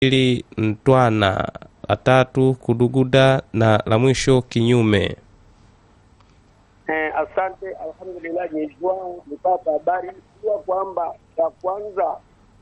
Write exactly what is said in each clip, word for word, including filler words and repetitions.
ili ntwana, la tatu kuduguda, na la mwisho kinyume. Eh, asante. Alhamdulillah, nijua nipata habari kwa kwamba ya kwanza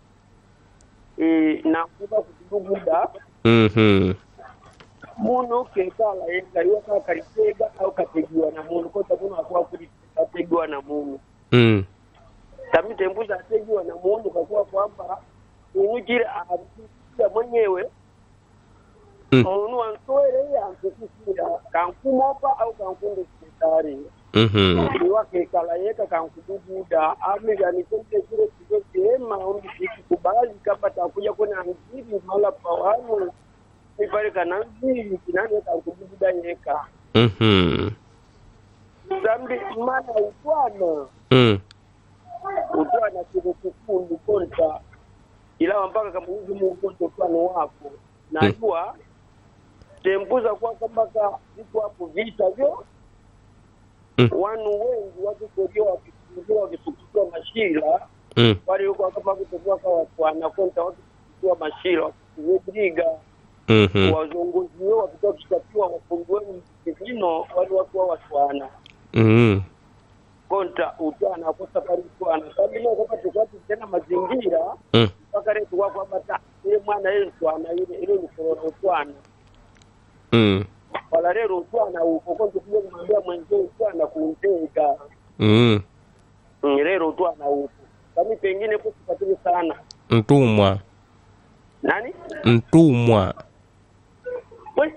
eh na kuba kuduguda Mhm. muno kekala yenga yoka karitega au kategiwa na muno kwa sababu akwa kategiwa na muno. Mm. Tami tembuza ategiwa na muno kwa kuwa kwamba unujire ahabukia mwenyewe. Mm. Muno antoele ya antukisia kankumopa au kankunde sekretari. Mhm. Iwa kekala yeka kankuduguda amiga ni kente kile kizo kema ombi kubali kama takuja kuna anziri mala pawano ipare kana nziri kinane kankuduguda yeka. Mhm. Zambi mana utwana Mm. utwana kile kifundu konta ila mpaka kama hizi mungu utwana wako najua tembuza kwa kambaka iko hapo vita vyo. Mm. Wanu wengi watu kujua wakisukua wakisukua mashila. Mm. Wale yuko kama kutokuwa kwa wanakonta watu kusukua mashila wakisukuriga. Mhm. Wazunguzi wao wakitoka kishatiwa wafungueni mkino wale watu wa waswana. Mhm. Konta utana kosa pale kwa sababu leo kama tukati tena mazingira Mm. mpaka leo kwa kwamba ta yeye mwana yeye swana ile ile ni corona utwana. Mm. Wala leo utwana uko konta kile kumwambia mwenzao utwana kuntega. Mm. Leo utwana uko. Kama pengine kwa kupatili sana. Mtumwa. Nani? Mtumwa. Wewe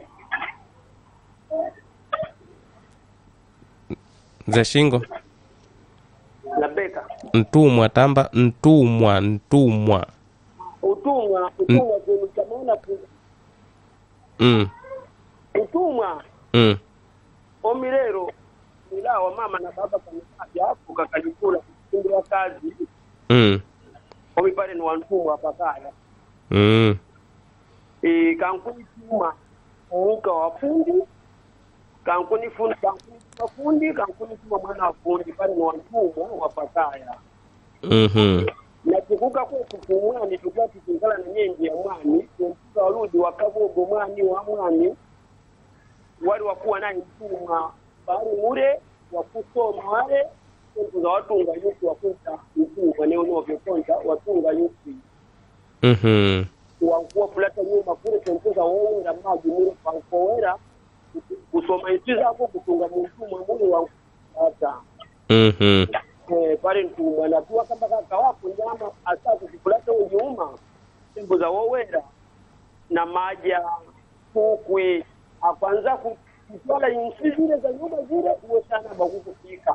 Za shingo. Labeka. Mtumwa tamba mtumwa mtumwa. Utumwa, utumwa mm. Kama Mm. utumwa. Mm. Omirero ila wa mama na baba kanisa hapo kakajikula kufundia kazi. Mm. Omipare ni wantumwa pakaya. Mm. E kankuni tuma uka wafundi kankuni fundi kankuni wafundi kankuni tuma mwana wafundi pale ni wantumwa wapakaya. Mhm. Na kikuka kwa kutumwa ni tukati kingala na nyengi ya mwani kwa warudi wakabogo mwani wa mwani wale wakuwa naye mtumwa bali ule wakusoma wale za watunga yuko wakuta mtumwa leo ndio vyokonta watunga yuko. Mhm. Wakuwa fulata nyuma kule kuongeza wao na maji mure kwa kuwera kusoma hizi hapo kutunga mtumwa mure wa hata. Mhm. Eh pale mtumwa na tu kama kaka wapo nyama asante kuleta nyuma simbo za wowera na maji kukwe akwanza kutola insi zile za nyumba zile uwe sana bakukufika.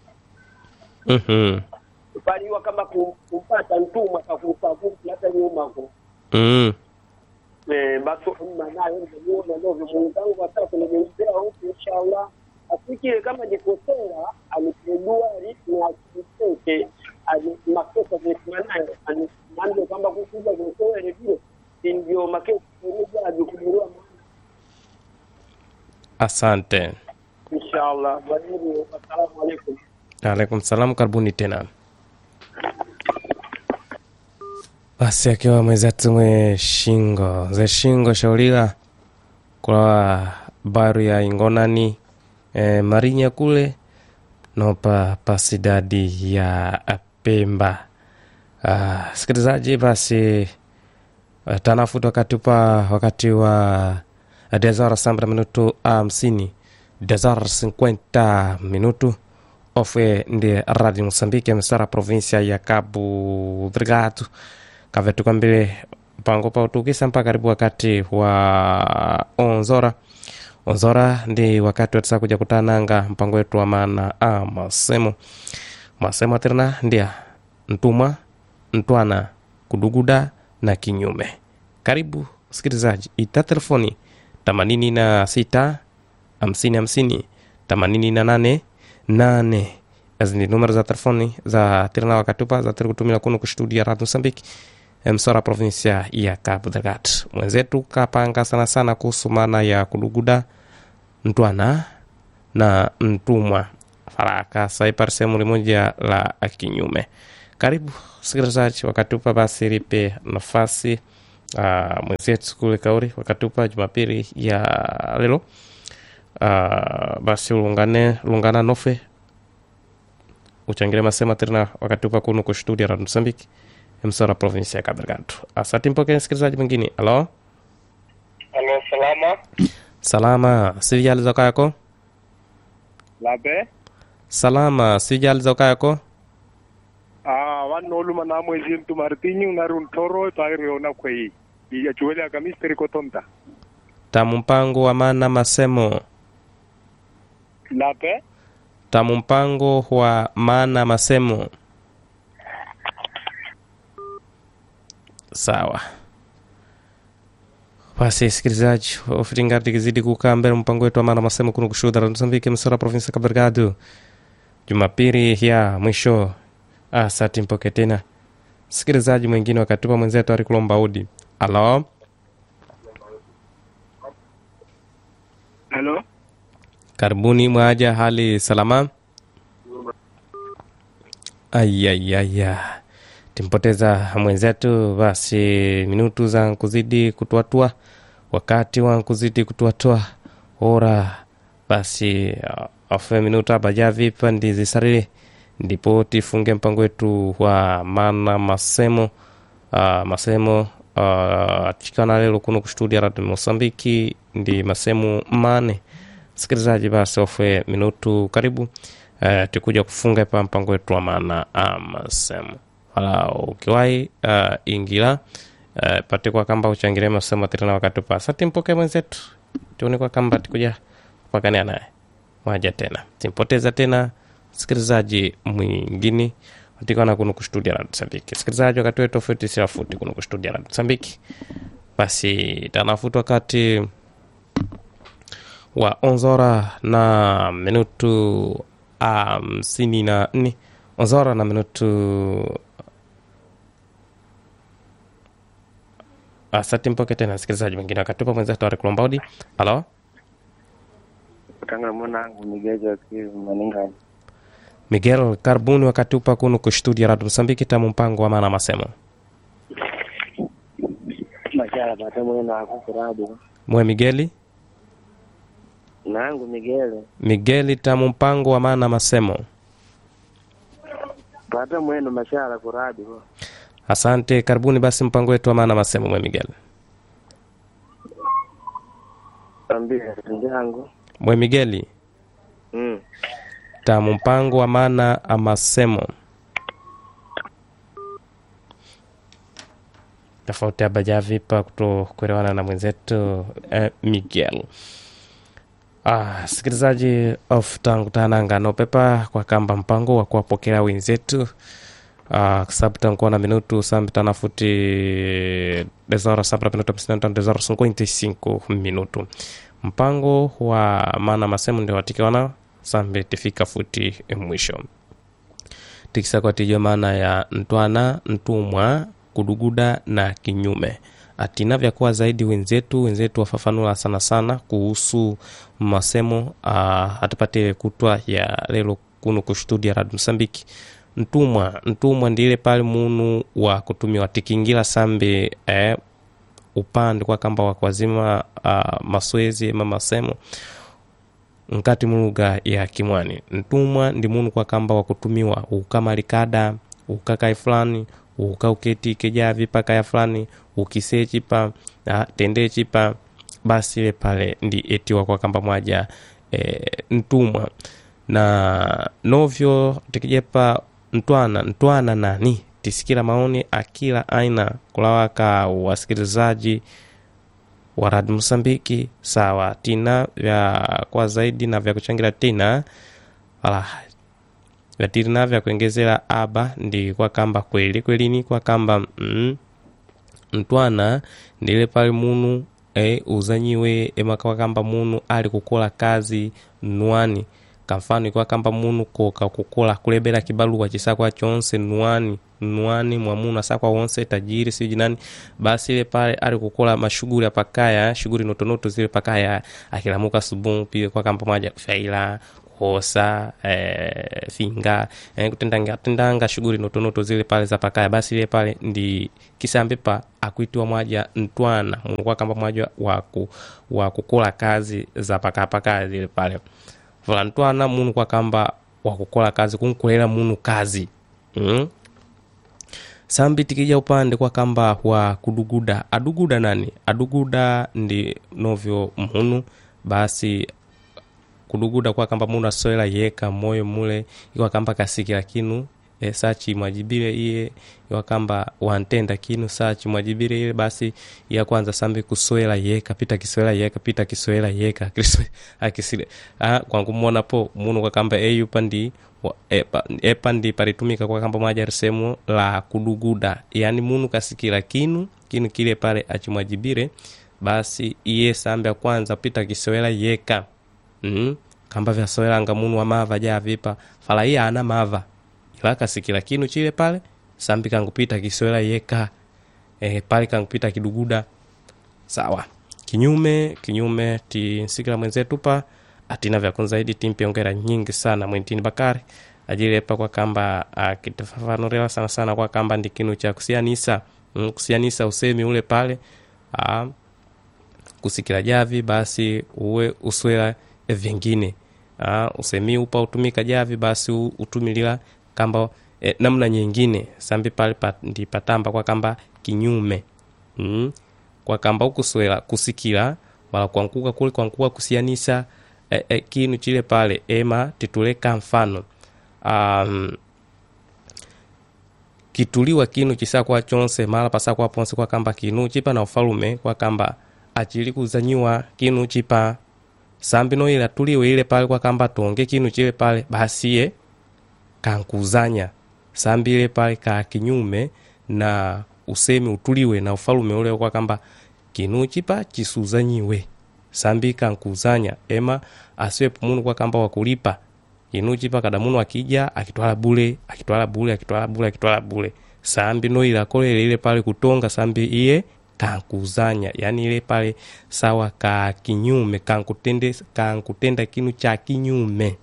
Mhm. Pale wa kama kumpata mtumwa akakufa kuleta nyuma kwa. Mm. Eh basi mma nayo ndio ndio Mungu hata kunijengea huko inshallah afikiri kama jikosenga alikujua ritmu ya kipekee ali makosa yetu ani ndio kwamba kukuja kutoa review ndio makosa ndio ajikuliwa. Asante. Inshallah walimu assalamu alaykum. Alaikum salam, karibuni tena. Basi akiwa mwenzetu mwe shingo ze shingo shaulila kwa baru ya ingonani e, marinya kule nopa pasidadi ya Pemba. Uh, sikilizaji basi uh, tanafuta wakati pa wakati wa dezara sambra minutu hamsini dezara cinquenta minutu ofwe ndi Radio Mosambike msara provincia ya Cabo Delgado kavetu kwambile mpango pa utukisa mpaka karibu wakati wa onzora onzora ndi wakati watisa kuja kutananga mpango wetu wa maana a masemo masemo tena ndia ntuma ntwana kuduguda na kinyume. Karibu sikilizaji, ita telefoni themanini na sita hamsini hamsini themanini na nane nane. Azini numero za telefoni za tena wakatupa za kutumia kuno kustudia Radio Mosambiki msora provincia ya Cabo Delgado. Mwenzetu kapanga sana sana kuhusu maana ya kuduguda ntwana na ntumwa faraka saipar sehemu moja la kinyume. Karibu sikilizaji, wakatupa basi ripe nafasi uh, mwenzetu kule Kauri wakatupa Jumapili ya lelo. Uh, basi ulungane lungana nofe uchangire masema tena wakatupa kuno ku studio Radio Mozambique msara province ya Cabo Delgado. Asante mpoke msikilizaji mwingine. Halo. Halo, salama. Salama, sijali za kayako? Labe. Salama, sijali za kayako? Ah, wano luma na mwezi mtu Martinho na runtoro tairo na kwei. Ya chuele ya kamisteri kotonta. Tamu mpango wa mana masemo. Labe. Tamu mpango wa mana masemo. Sawa. Basi sikilizaji, ofitingati kizidi kukaa mbele mpango wetu wa mana masemo kuno kushuda Radio Mozambique msara province Cabo Delgado. Jumapili ya mwisho. Ah, sati mpoke tena. Sikilizaji mwingine wakatupa mwenzetu ari kulomba udi. Halo. Halo. Karibuni mwaja, hali salama? Ayayaya. Timpoteza mwenzetu, basi minutu za kuzidi kutuatua, wakati wa kuzidi kutuatua ora, basi afe minutu abaja vipa ndizi sarili ndipo tifunge mpango wetu wa mana masemo. Uh, masemo uh, chikana lelo kuno kustudia Radio Mozambique ndi masemo mane. Sikilizaji, basi ofe minutu karibu uh, tukuja kufunga pa mpango wetu wa mana masemo. Wala ukiwai uh, ingila uh, pati kwa kamba uchangire masemo tena wakati pa sati mpoke mwenzetu tuone kwa kamba tikuja kupakania naye waja tena timpoteza tena. Sikilizaji mwingine watikana kuno kustudia Radio Mozambique. Sikilizaji wakati wetu ofeti sila futi kuno kustudia Radio Mozambique. Basi tanafutu wakati wa onzora na minutu hamsini na nne. Onzora na minutu asati mpoke tena. Sikilizaji mwingine wakatupa mwenzetu wa Rekulombaudi. Halo. Kanga mwanangu Miguel kivu maninga. Miguel, karibuni wakati upa kuno kustudia Radio Mozambique tamu mpango wa mana masemo. Mashala pata mwena akukurabu. Mwe Migueli? Nangu Miguel. Migueli, tamu mpango wa mana masemo. Pata mwena mashala kurabu. Asante, karibuni basi mpango wetu wa mana masemo mwe Miguel. Ambia njangu. Mwe Migueli. Mm. Tamu mpango wa mana amasemo. Tafauti abaja vipa kuto kurewana na mwenzetu eh, Miguel. Ah, sikilizaji of tangu tananga no pepa kwa kamba mpango wa kuwapokea wenzetu. Ah, sababu tangu na minutu sambi tanafuti desora sabra minuto pisnanta desora cinquenta e cinco minuto. Mpango wa mana masemo ndio watikiwana sambi tifika futi mwisho. Tikisa kwa tijo maana ya ntwana, ntumwa, kuduguda na kinyume. Atina vya kuwa zaidi wenzetu, wenzetu wafafanula sana sana kuhusu masemo uh, atapate kutwa ya lelo kuno kustudia Radio Mozambique. Ntumwa, ntumwa ndile pale munu wa kutumia tikingila sambi eh, upande kwa kamba wakwazima uh, maswezi ama masemo nkati muluga ya kimwani. Ntumwa ndi munu kwa kamba wakutumiwa ukamalikada, ukakai fulani, ukauketi kejavi paka ya fulani, ukisechi pa, tende chipa, basi le pale ndi etiwa kwa kamba mwaja e, ntumwa. Na novyo tikijepa ntwana, ntwana nani? Tisikila maoni akila aina kulawaka wasikilizaji wa Radio Mozambique. Sawa, tina vya kwa zaidi na vya kuchangira tina ala vya tina vya kuongezea aba ndi kwa kamba kweli kweli ni kwa kamba mm, ntwana ndile pale munu e uzanyiwe ema kwa kamba munu ali kukola kazi nuani. Kamfano kwa kamba munu koka kukola kulebera kibaluwa chisakwa chonse nuani nuani mwamuna sakwa wonse tajiri siji nani, basi ile pale ali kukola mashughuli apakaya shughuli notonoto zile pakaya akilamuka subuhi pia kwa kamba moja kufaila hosa eh, finga eh, kutendanga tendanga shughuli notonoto zile pale za pakaya, basi ile pale ndi kisambe pa akuitiwa mwaja ntwana munu kwa kamba mwaja waku wa kukola kazi za pakaya pakaya zile pale vola ntwana munu kwa kamba wakukola kazi kunkulela munu kazi mm? Sambi tikija upande kwa kamba wa kuduguda, aduguda nani? Aduguda ndi novyo munu, basi kuduguda kwa kamba munu asoela yeka moyo mule, kwa kamba kasikila kinu, e, sachi mwajibire iye, kwa kamba wantenda kinu, sachi mwajibire iye, basi ya kwanza sambi kusoela yeka, pita kisoela yeka, pita kisoela yeka, akisile, ah, kwa kumona po, munu kwa kamba eyu pandi, epa, epa ndi paritumika kwa kamba mwaja risemu la kuduguda, yani munu kasikila kinu, kinu kile pale achimwajibire, basi iye sambi ya kwanza pita kisoela yeka, mm? Kamba vya soela anga munu wa mava jaa vipa, fala iya ana mava, ila kasikila kinu chile pale, sambi kangupita kisoela yeka, e, pale kangupita kiduguda, sawa. Kinyume, kinyume, ti nsikila mwenzetu pa, atina vya kunzaidi timpi ongera nyingi sana Mwintini Bakari ajili epa kwa kamba akitafafanurela sana sana kwa kamba ndikinu cha kusianisa mm, kusianisa usemi ule pale a, kusikila javi basi uwe uswela vingine a, usemi upa utumika javi basi utumilila kamba e, namna nyingine sambi pale pat, ndi patamba kwa kamba kinyume mm, kwa kamba ukuswela kusikila wala kuankuka kule kuankuka kusianisa E, e, kinu chile pale ema tituleka mfano um, kituliwa kinu chisa kwa chonse mala pasa kwa ponse kwa kamba kinu chipa na ufalume kwa kamba achili kuzanyiwa kinu chipa sambi no ile tuliwe ile pale kwa kamba tonge kinu chile pale basiye kankuzanya sambi ile pale ka kinyume na usemi utuliwe na ufalume ule kwa kamba kinu chipa chisuzanyiwe sambi kankuzanya ema asiwe munu kwa kamba wakulipa inuji pa kada munu akija akitwala bule akitwala bule akitwala bule akitwala bule sambi no ila kole ile pale kutonga sambi iye kankuzanya yani ile pale sawa ka kinyume kankutende kankutenda kinu cha kinyume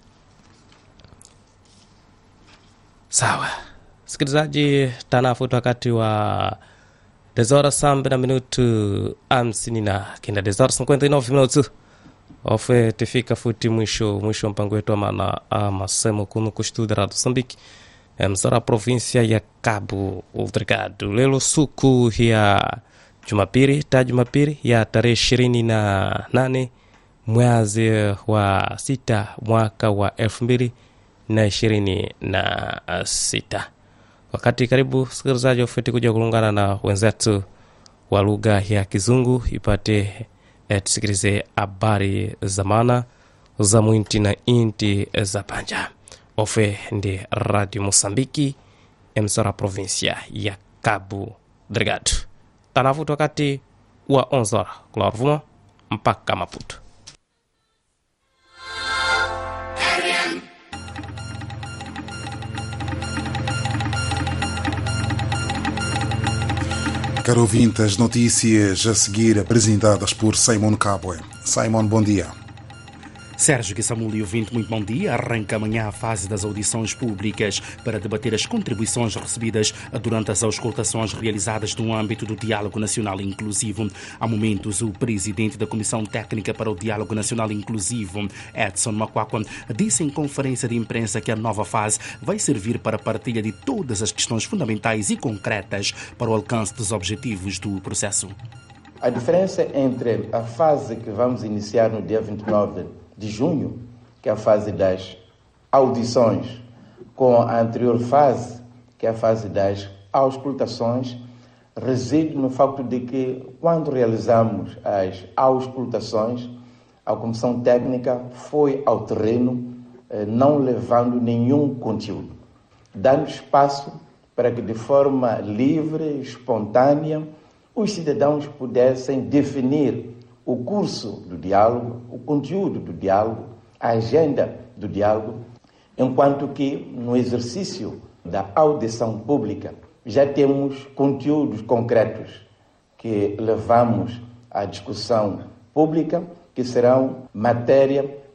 sawa. Sikilizaji, tanafuta wakati wa Desora sambe na minutu hamsini na kenda Desora cinquenta e nove minutos ofe tifika futi mwisho mwisho mpango wetu maana masemo kuno kustuda Radio Moçambique msara provincia ya Cabo Delgado lelo suku ya Jumapili ta Jumapili ya tarehe ishirini na nane mwezi wa sita mwaka wa elfu mbili na ishirini na sita. Wakati karibu sikilizaji ofeti kuja kulungana na wenzetu wa lugha ya Kizungu ipate tusikilize habari za maana za mwinti na inti za panja. Ofe ndi Radio Moçambique emsora provincia ya Cabo Delgado. Tanafuta wakati wa onze horas kularvuma mpaka Maputo. Caro ouvinte, as notícias a seguir apresentadas por Simon Cabwe. Simon, bom dia. Sérgio Guissamul e ouvinte, muito bom dia. Arranca amanhã a fase das audições públicas para debater as contribuições recebidas durante as auscultações realizadas no âmbito do Diálogo Nacional Inclusivo. Há momentos, o presidente da Comissão Técnica para o Diálogo Nacional Inclusivo, Edson Makwakwa, disse em conferência de imprensa que a nova fase vai servir para a partilha de todas as questões fundamentais e concretas para o alcance dos objetivos do processo. A diferença entre a fase que vamos iniciar no dia vinte e nove de junho, que é a fase das audições, com a anterior fase, que é a fase das auscultações, reside no facto de que, quando realizamos as auscultações, a Comissão Técnica foi ao terreno, não levando nenhum conteúdo, dando espaço para que, de forma livre, espontânea, os cidadãos pudessem definir o curso do diálogo, o conteúdo do diálogo, a agenda do diálogo, enquanto que no exercício da audição pública já temos conteúdos concretos que levamos à discussão pública, que serão matéria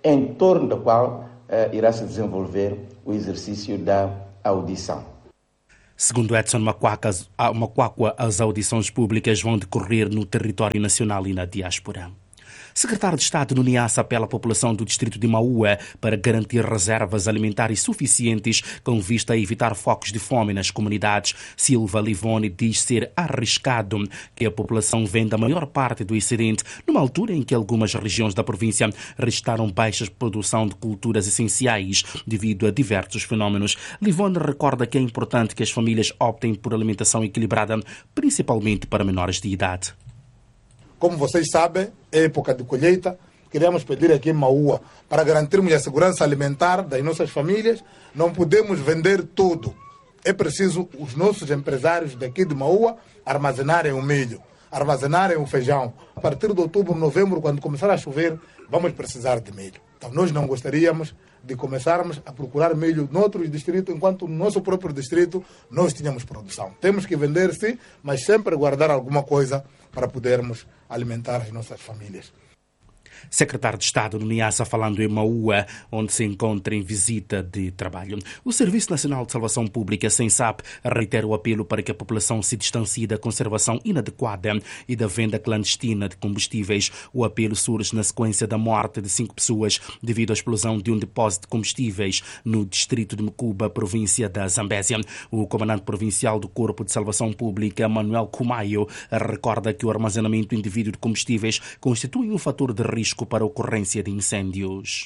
em torno da qual uh, irá se desenvolver o exercício da audição. Segundo Edson Macuacua, as audições públicas vão decorrer no território nacional e na diáspora. Secretário de Estado no Niassa apela à população do distrito de Maua para garantir reservas alimentares suficientes com vista a evitar focos de fome nas comunidades. Silva Livone diz ser arriscado que a população venda a maior parte do excedente numa altura em que algumas regiões da província registraram baixas produção de culturas essenciais devido a diversos fenómenos. Livone recorda que é importante que as famílias optem por alimentação equilibrada, principalmente para menores de idade. Como vocês sabem, é época de colheita. Queremos pedir aqui em Maua, para garantirmos a segurança alimentar das nossas famílias, não podemos vender tudo. É preciso os nossos empresários daqui de Maua armazenarem o milho, armazenarem o feijão. A partir de outubro, novembro, quando começar a chover, vamos precisar de milho. Então nós não gostaríamos de começarmos a procurar milho noutros distritos, enquanto no nosso próprio distrito nós tínhamos produção. Temos que vender, sim, mas sempre guardar alguma coisa para podermos alimentar as nossas famílias. Secretário de Estado no Niassa falando em Maua, onde se encontra em visita de trabalho. O Serviço Nacional de Salvação Pública, SENSAP, reitera o apelo para que a população se distancie da conservação inadequada e da venda clandestina de combustíveis. O apelo surge na sequência da morte de cinco pessoas devido à explosão de um depósito de combustíveis no distrito de Mucuba, província da Zambésia. O comandante provincial do Corpo de Salvação Pública, Manuel Cumaio, recorda que o armazenamento indevido de combustíveis constitui um fator de risco para a ocorrência de incêndios.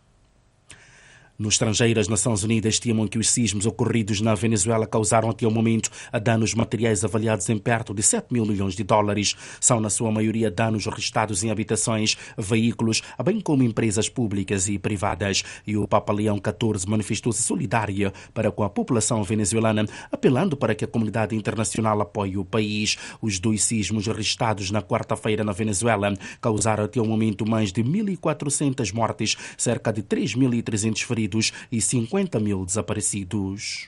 No estrangeiro, as Nações Unidas estimam que os sismos ocorridos na Venezuela causaram até o momento danos materiais avaliados em perto de sete mil milhões de dólares. São, na sua maioria, danos registrados em habitações, veículos, bem como empresas públicas e privadas. E o Papa Leão catorze manifestou-se solidário para com a população venezuelana, apelando para que a comunidade internacional apoie o país. Os dois sismos registrados na quarta-feira na Venezuela causaram até o momento mais de mil e quatrocentas mortes, cerca de três mil e trezentos feridos e cinquenta mil desaparecidos.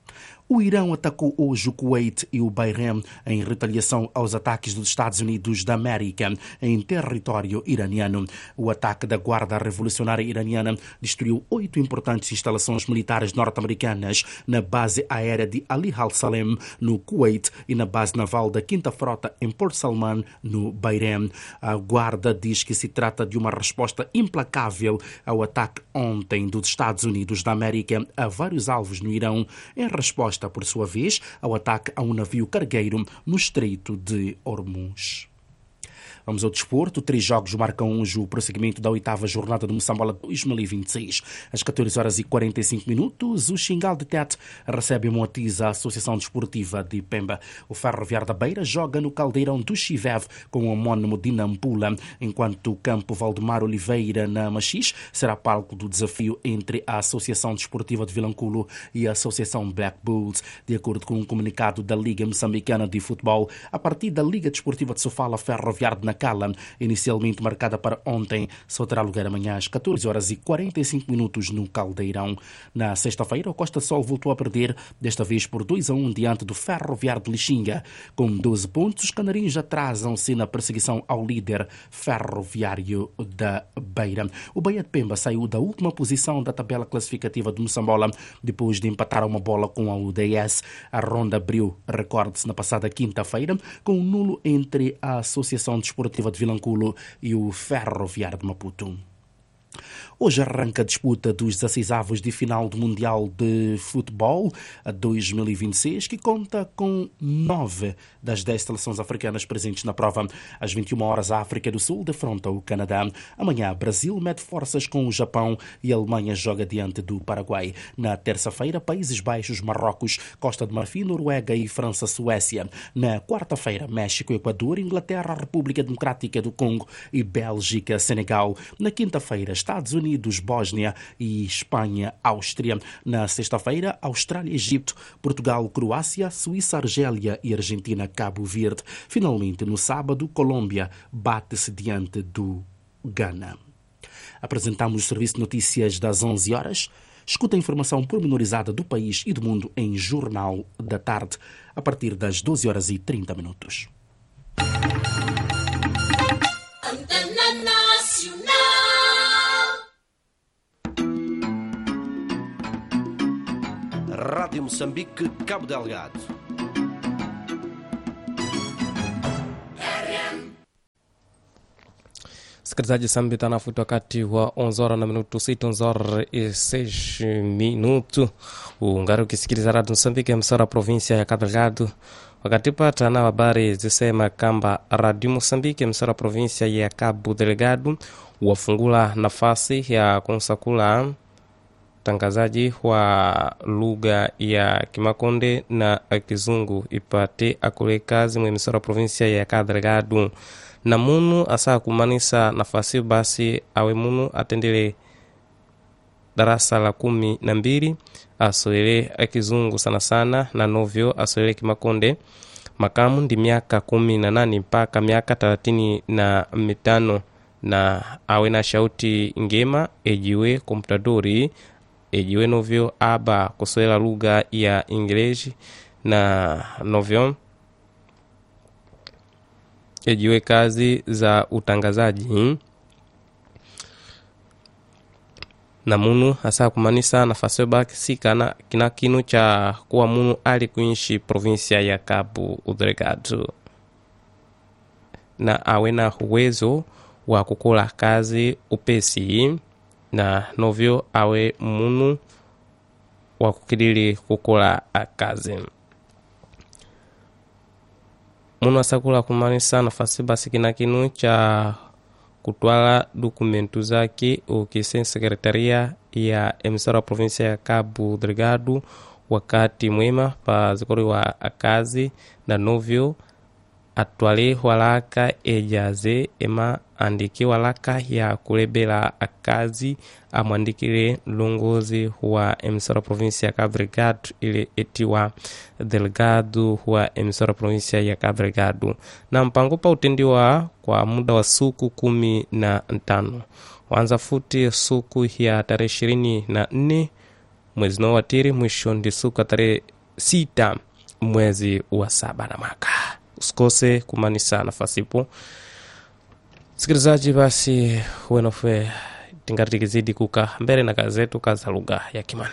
O Irão atacou hoje o Kuwait e o Bahrein em retaliação aos ataques dos Estados Unidos da América em território iraniano. O ataque da Guarda Revolucionária Iraniana destruiu oito importantes instalações militares norte-americanas na base aérea de Ali al-Salem, no Kuwait, e na base naval da Quinta Frota em Port Salman, no Bahrein. A Guarda diz que se trata de uma resposta implacável ao ataque ontem dos Estados Unidos da América a vários alvos no Irão, em resposta por sua vez, ao ataque a um navio cargueiro no Estreito de Hormuz. Vamos ao desporto. Três jogos marcam hoje o prosseguimento da oitava jornada do Moçambola dois mil e vinte e seis. Às catorze horas e quarenta e cinco minutos, o Xingal de Tete recebe Moatiz, a Associação Desportiva de Pemba. O Ferroviário da Beira joga no Caldeirão do Chivev com o homónimo de Nampula, enquanto o campo Valdemar Oliveira, na Machis, será palco do desafio entre a Associação Desportiva de Vilanculo e a Associação Black Bulls. De acordo com um comunicado da Liga Moçambicana de Futebol, a partir da Liga Desportiva de Sofala, Ferroviário de Nacala, inicialmente marcada para ontem, só terá lugar amanhã às catorze horas e quarenta e cinco minutos no Caldeirão. Na sexta-feira, o Costa Sol voltou a perder, desta vez por dois a um diante do Ferroviário de Lixinga. Com doze pontos, os canarinhos atrasam-se na perseguição ao líder Ferroviário da Beira. O Bahia de Pemba saiu da última posição da tabela classificativa do Moçambola depois de empatar uma bola com a U D S. A ronda abriu, recorde-se, na passada quinta-feira, com um nulo entre a Associação Desportiva de Vilanculo e o Ferroviário de Maputo. Hoje arranca a disputa dos dezesseisavos de final do Mundial de Futebol a dois mil e vinte e seis, que conta com nove das dez seleções africanas presentes na prova. Às vinte e uma horas, a África do Sul defronta o Canadá. Amanhã, Brasil mete forças com o Japão e a Alemanha joga diante do Paraguai. Na terça-feira, Países Baixos, Marrocos, Costa de Marfim, Noruega e França-Suécia. Na quarta-feira, México, Equador, Inglaterra, República Democrática do Congo e Bélgica, Senegal. Na quinta-feira, Estados Unidos, Bósnia e Espanha, Áustria. Na sexta-feira, Austrália, Egito, Portugal, Croácia, Suíça, Argélia e Argentina, Cabo Verde. Finalmente, no sábado, Colômbia bate-se diante do Ghana. Apresentamos o Serviço de Notícias das onze horas. Escuta a informação pormenorizada do país e do mundo em Jornal da Tarde, a partir das doze horas e trinta minutos. Rádio Moçambique, Cabo Delgado. Msikilizaji, saa mbili tanafuta wakati wa onze horas na minuto sita, onze horas e seis minuto. Ungari ukisikiliza Radio Moçambique msara provinsia ya Cabo Delgado. Wakati pata na habari zisema kamba Radio Moçambique msara provinsia ya Cabo Delgado wafungula nafasi ya konsakula tangazaji wa lugha ya Kimakonde na Kizungu ipate akule kazi mwe msara provinsia ya Cabo Delgado. Na munu asa kumanisa nafasi basi awe munu atendele darasa la kumi na mbili asoele Kizungu sana sana na novyo asoele Kimakonde. Makamu ndi miaka kumi na nane mpaka miaka thelathini na mitano na awe na shauti ngema ejiwe komputadori ejiwe novyo aba kusoela lugha ya Ingleji na novyo ejiwe kazi za utangazaji. Na munu hasa kumanisa nafasi baki sika na kina kinu cha kuwa munu ali kuishi provinsia ya Cabo Delgado na awe na uwezo wa kukula kazi upesi na novyo awe munu wa kukidili kukula kazi. Munu asakula kumanisa nafasi basi kina kinu cha kutwala dokumentu zake ukise sekretaria ya emisara provinsia ya Cabo Delgado wakati mwema pa zikori wa kazi na novyo atwale walaka ejaze ema andiki walaka ya kulebela kazi amwandikile longozi wa emisara provinsia ya Cabo Delgado ile etiwa Delgado wa emisara provinsia ya Cabo Delgado. Na mpango pa utendiwa kwa muda wa suku kumi na ntano. Wanza futi suku ya tarehe ishirini na nne mwezi no watiri, mwisho ndi suku tarehe sita mwezi wa saba na mwaka. Usikose kumanisa nafasi ipo. Sikilizaji, basi uenofwe tingariki zidi kuka mbele na kazi zetu kaza lugha ya Kimane.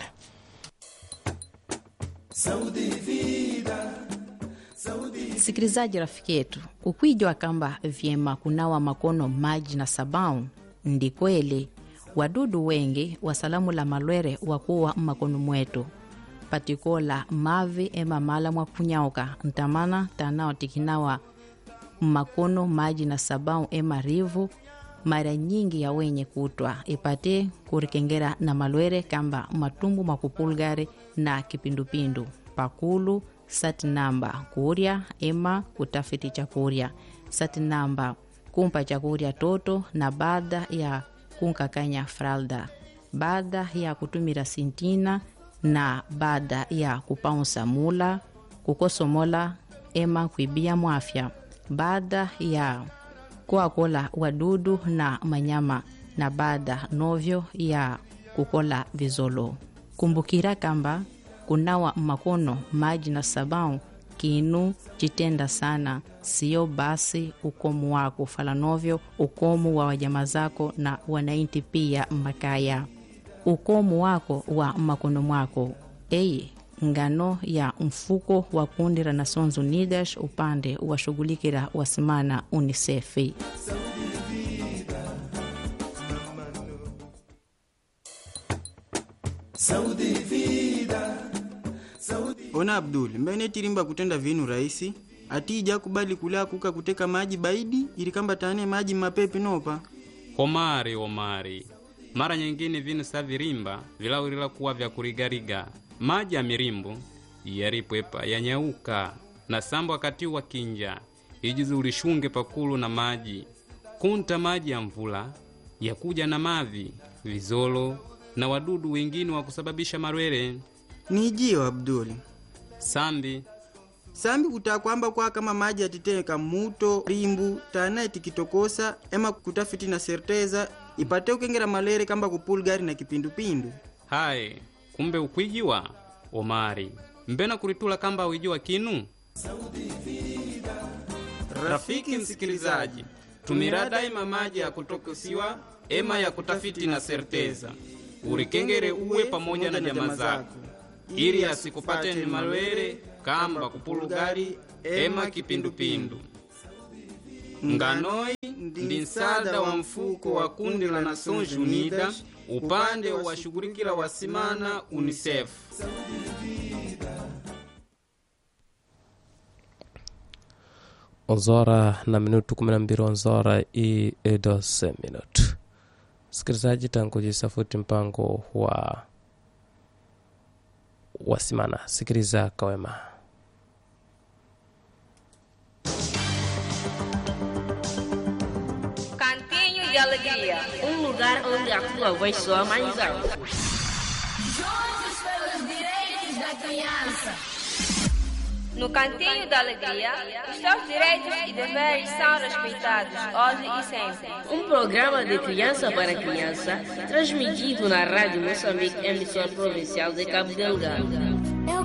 Sikilizaji rafiki yetu, ukwijua kamba vyema kunawa makono maji na sabau ndi kweli. Wadudu wengi wasalamu la malwere wakuwa makono mwetu patikola mavi ema mala mwa kunyauka ntamana tanao tikinawa makono maji na sabau ema rivu mara nyingi ya wenye kutwa ipate kurikengera na malwere kamba matumbu makupulgari na kipindupindu pakulu sati namba kuria ema kutafiti chakuria sati namba kumpa chakuria toto na baada ya kunkakanya fralda baada ya kutumira sintina na baada ya kupaunsa mula kukosomola ema kuibia mwafya baada ya kuakola wadudu na manyama na baada novyo ya kukola vizolo. Kumbukira kamba kunawa makono maji na sabau kinu chitenda sana, sio basi ukomu wako falanovyo ukomu wa wajama zako na wanainti pia makaya. Ukomu wako wa makono mwako eye ngano ya mfuko wa kundi la Nations Unidas upande wa shugulikira wasimana UNICEF. Ona Abdul, mbene tirimba kutenda vinu raisi atija kubali kula kuka kuteka maji baidi ili kamba tane maji mapepe nopa. Omari omari mara nyingine vinu sa virimba vilawirila kuwa vya kurigariga maji ya mirimbo yaripwepa yanyauka na sambo wakati wa kinja ijizi ulishunge pakulu na maji kunta maji ya mvula ya kuja na mavi vizolo na wadudu wengine wa kusababisha marwere. Nijio Abdul sambi sambi kutakwamba kwa kama maji atiteka muto rimbu tana tikitokosa ema kutafiti na serteza ipate ukengera malere kamba kupulgari na kipindupindu. Hai kumbe ukwijiwa omari mbena kuritula kamba uijiwa kinu. Rafiki msikilizaji, tumira daima maji ya kutokosiwa ema ya kutafiti na serteza urikengere uwe pamoja na jamaa zako. ili asikupateni malwere kamba kupulugari ema kipindupindu. Nganoi ndi nsada wa mfuko wa kundi la Nações Unidas upande wa shughulikila wasimana UNICEF. Onzora na minutu kumi na mbili onzora i doze minutu. Sikilizaji, tangu jisafuti mpango wa wasimana. Sikiliza kawema. Cantinho de Alegria, um lugar onde a tua voz soa mais alto. Juntos pelos direitos da criança. No Cantinho da Alegria, os teus direitos e deveres são respeitados, hoje e sempre. Um programa de criança para criança, transmitido na Rádio Moçambique, emissora provincial de Cabo Delgado.